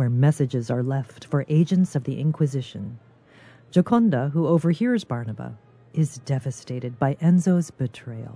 where messages are left for agents of the Inquisition. Gioconda, who overhears Barnaba, is devastated by Enzo's betrayal.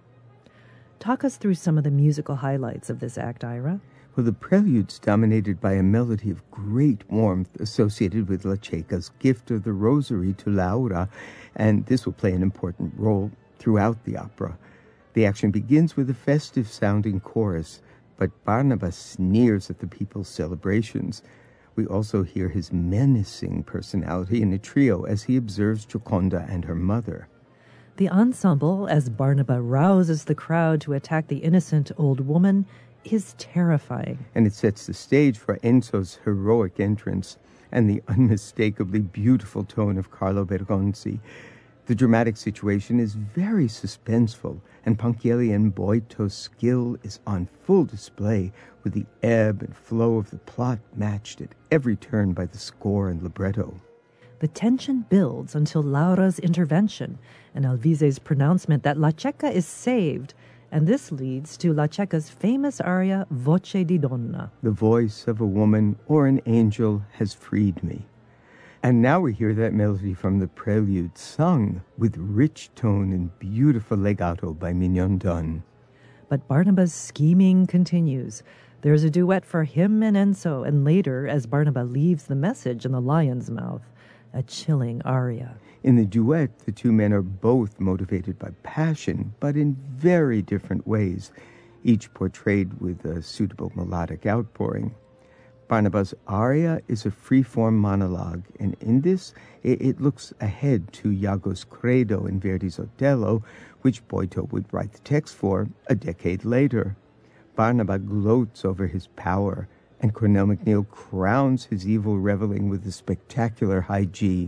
Talk us through some of the musical highlights of this act, Ira. Well, the prelude's dominated by a melody of great warmth associated with La Cieca's gift of the rosary to Laura, and this will play an important role throughout the opera. The action begins with a festive-sounding chorus, but Barnaba sneers at the people's celebrations. We also hear his menacing personality in a trio as he observes Gioconda and her mother. The ensemble, as Barnaba rouses the crowd to attack the innocent old woman, is terrifying. And it sets the stage for Enzo's heroic entrance and the unmistakably beautiful tone of Carlo Bergonzi. The dramatic situation is very suspenseful, and Ponchielli and Boito's skill is on full display, with the ebb and flow of the plot matched at every turn by the score and libretto. The tension builds until Laura's intervention and Alvise's pronouncement that La Cieca is saved, and this leads to La Cieca's famous aria Voce di Donna. The voice of a woman or an angel has freed me. And now we hear that melody from the prelude sung with rich tone and beautiful legato by Mignon Dunne. But Barnaba's scheming continues. There's a duet for him and Enzo, and later, as Barnaba leaves the message in the lion's mouth, a chilling aria. In the duet, the two men are both motivated by passion, but in very different ways, each portrayed with a suitable melodic outpouring. Barnaba's aria is a free-form monologue, and in this, it looks ahead to Iago's Credo in Verdi's Otello, which Boito would write the text for a decade later. Barnaba gloats over his power, and Cornell MacNeil crowns his evil reveling with a spectacular high G.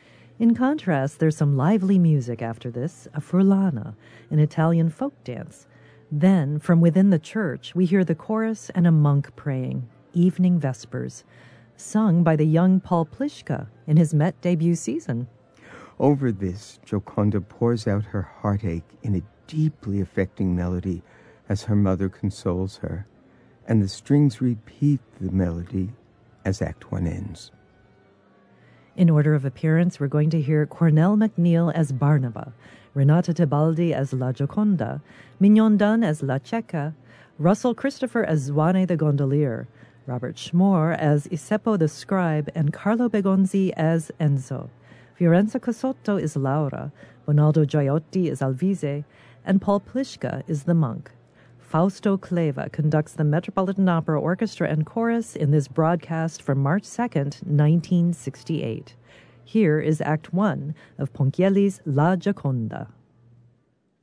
In contrast, there's some lively music after this, a furlana, an Italian folk dance. Then, from within the church, we hear the chorus and a monk praying, Evening Vespers, sung by the young Paul Pliszka in his Met debut season. Over this, Gioconda pours out her heartache in a deeply affecting melody as her mother consoles her, and the strings repeat the melody as Act One ends. In order of appearance, we're going to hear Cornell MacNeil as Barnaba, Renata Tebaldi as La Gioconda, Mignon Dunne as La Cieca, Russell Christopher as Zwane the Gondolier, Robert Schmore as Isepo the Scribe, and Carlo Bergonzi as Enzo. Fiorenza Casotto is Laura, Bonaldo Gioiotti is Alvise, and Paul Pliszka is the monk. Fausto Cleva conducts the Metropolitan Opera Orchestra and Chorus in this broadcast from March 2nd, 1968. Here is Act 1 of Ponchielli's La Gioconda.